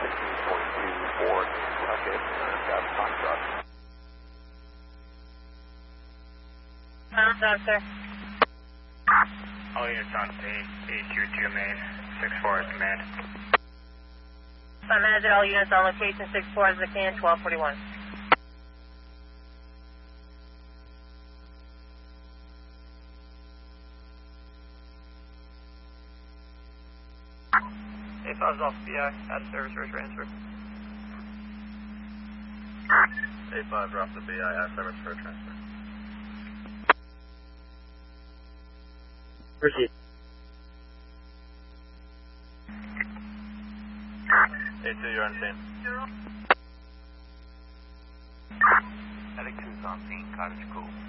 15.24. Okay, got time drop. Time, sir. All units on A22 main, 6-4 is command. I manage all units on location 6-4 as I can, 1241. A5's off BI, out of service for transfer. A5 drops the BI, out of service for transfer. Proceed. A2, you're on scene. Medic 2's on scene, cottage cool.